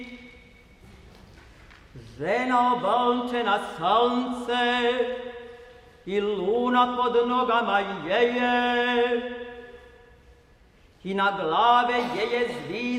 Žena obalče na sunce i luna pod nogama jeje i na glave jeje zvizda.